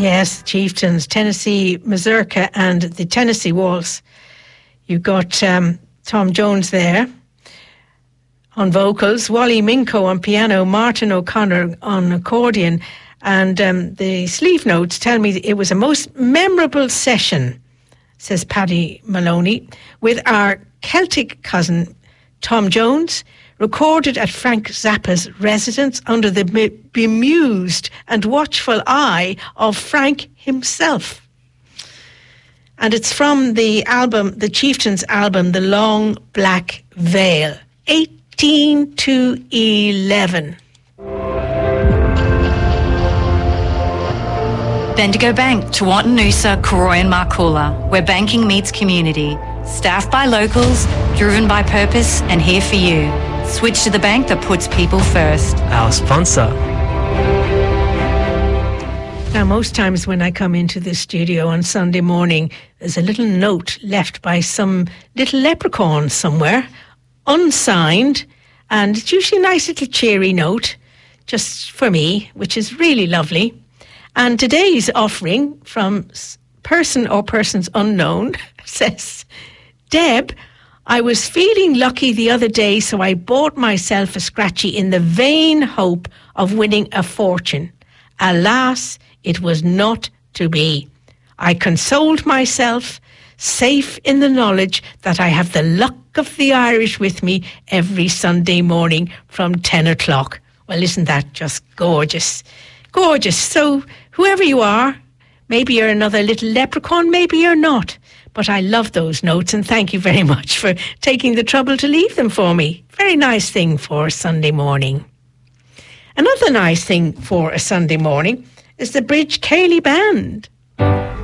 Yes, Chieftains, Tennessee Mazurka and the Tennessee Waltz. You've got Tom Jones there on vocals, Wally Minko on piano, Martin O'Connor on accordion, and the sleeve notes tell me it was a most memorable session, says Paddy Maloney, with our Celtic cousin Tom Jones, recorded at Frank Zappa's residence under the bemused and watchful eye of Frank himself. And it's from the album, the Chieftains album, The Long Black Veil, 18 to 11. Bendigo Bank, Tewantin Noosa, Koroy and Markula, where banking meets community. Staffed by locals, driven by purpose, and here for you. Switch to the bank that puts people first. Our sponsor. Now, most times when I come into the studio on Sunday morning, there's a little note left by some little leprechaun somewhere, unsigned, and it's usually a nice little cheery note, just for me, which is really lovely. And today's offering from person or persons unknown says, Deb, I was feeling lucky the other day, so I bought myself a scratchy in the vain hope of winning a fortune. Alas, it was not to be. I consoled myself, safe in the knowledge that I have the luck of the Irish with me every Sunday morning from 10 o'clock. Well, isn't that just gorgeous? Gorgeous. So, whoever you are, maybe you're another little leprechaun, maybe you're not. But I love those notes, and thank you very much for taking the trouble to leave them for me. Very nice thing for a Sunday morning. Another nice thing for a Sunday morning is the Bridge Cayley Band.